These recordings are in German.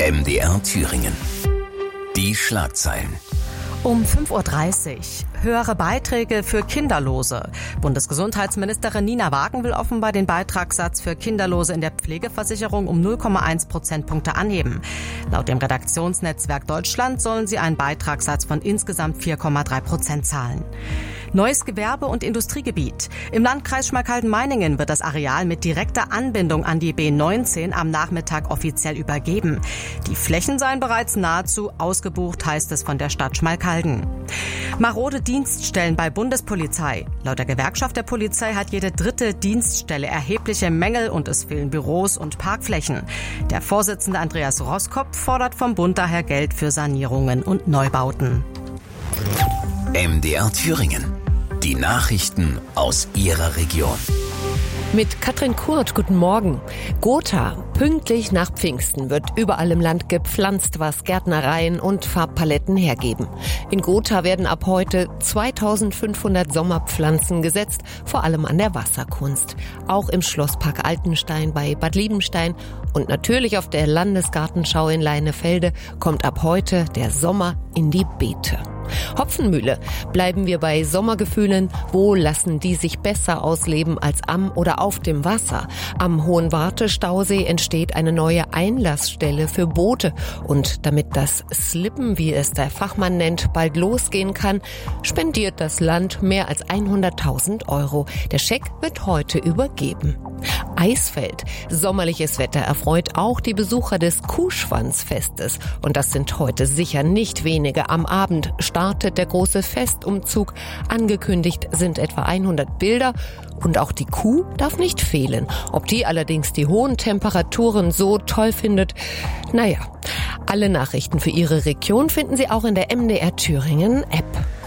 MDR Thüringen. Die Schlagzeilen. Um 5.30 Uhr. Höhere Beiträge für Kinderlose. Bundesgesundheitsministerin Nina Wagen will offenbar den Beitragssatz für Kinderlose in der Pflegeversicherung um 0,1 Prozentpunkte anheben. Laut dem Redaktionsnetzwerk Deutschland sollen sie einen Beitragssatz von insgesamt 4,3% zahlen. Neues Gewerbe- und Industriegebiet. Im Landkreis Schmalkalden-Meiningen wird das Areal mit direkter Anbindung an die B19 am Nachmittag offiziell übergeben. Die Flächen seien bereits nahezu ausgebucht, heißt es von der Stadt Schmalkalden. Marode Dienststellen bei Bundespolizei. Laut der Gewerkschaft der Polizei hat jede dritte Dienststelle erhebliche Mängel und es fehlen Büros und Parkflächen. Der Vorsitzende Andreas Roskopf fordert vom Bund daher Geld für Sanierungen und Neubauten. MDR Thüringen. Die Nachrichten aus Ihrer Region. Mit Katrin Kurt, guten Morgen. Gotha, pünktlich nach Pfingsten wird überall im Land gepflanzt, was Gärtnereien und Farbpaletten hergeben. In Gotha werden ab heute 2500 Sommerpflanzen gesetzt, vor allem an der Wasserkunst. Auch im Schlosspark Altenstein bei Bad Liebenstein und natürlich auf der Landesgartenschau in Leinefelde kommt ab heute der Sommer in die Beete. Hopfenmühle. Bleiben wir bei Sommergefühlen. Wo lassen die sich besser ausleben als am oder auf dem Wasser? Am Hohenwarte-Stausee entsteht eine neue Einlassstelle für Boote. Und damit das Slippen, wie es der Fachmann nennt, bald losgehen kann, spendiert das Land mehr als 100.000 €. Der Scheck wird heute übergeben. Eisfeld. Sommerliches Wetter erfreut auch die Besucher des Kuhschwanzfestes. Und das sind heute sicher nicht wenige. Am Abend startet der große Festumzug. Angekündigt sind etwa 100 Bilder. Und auch die Kuh darf nicht fehlen. Ob die allerdings die hohen Temperaturen so toll findet, naja. Alle Nachrichten für Ihre Region finden Sie auch in der MDR Thüringen App.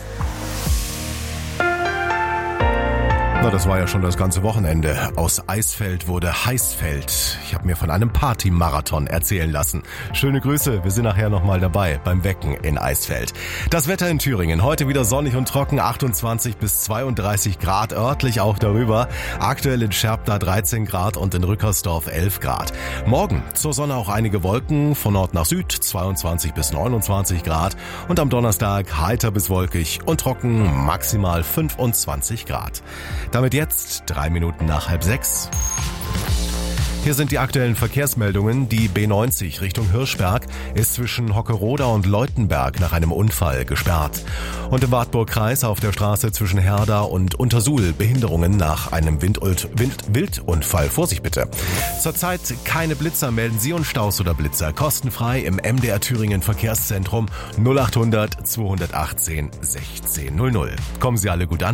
Na, das war ja schon das ganze Wochenende. Aus Eisfeld wurde Heißfeld. Ich habe mir von einem Party-Marathon erzählen lassen. Schöne Grüße, wir sind nachher nochmal dabei beim Wecken in Eisfeld. Das Wetter in Thüringen, heute wieder sonnig und trocken, 28 bis 32 Grad, örtlich auch darüber. Aktuell in Scherpda 13 Grad und in Rückersdorf 11 Grad. Morgen zur Sonne auch einige Wolken, von Nord nach Süd 22 bis 29 Grad. Und am Donnerstag heiter bis wolkig und trocken, maximal 25 Grad. Damit jetzt 3 Minuten nach 5:30. Hier sind die aktuellen Verkehrsmeldungen. Die B90 Richtung Hirschberg ist zwischen Hockeroda und Leutenberg nach einem Unfall gesperrt. Und im Wartburgkreis auf der Straße zwischen Herda und Untersuhl Behinderungen nach einem Wildunfall. Vorsicht bitte. Zurzeit keine Blitzer, melden Sie uns Staus oder Blitzer kostenfrei im MDR Thüringen Verkehrszentrum 0800 218 1600. Kommen Sie alle gut an.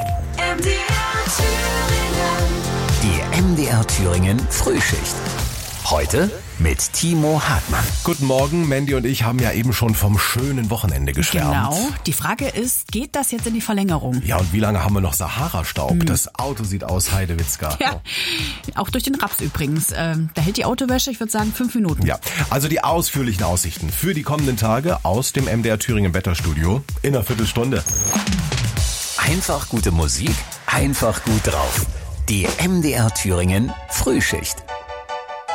Die MDR Thüringen Frühschicht. Heute mit Timo Hartmann. Guten Morgen, Mandy und ich haben ja eben schon vom schönen Wochenende geschwärmt. Genau, die Frage ist, geht das jetzt in die Verlängerung? Ja, und wie lange haben wir noch Sahara-Staub? Das Auto sieht aus, Heidewitzka. Ja, auch durch den Raps übrigens. Da hält die Autowäsche, ich würde sagen, 5 Minuten. Ja, also die ausführlichen Aussichten für die kommenden Tage aus dem MDR Thüringen Wetterstudio in einer Viertelstunde. Einfach gute Musik, einfach gut drauf. Die MDR Thüringen Frühschicht.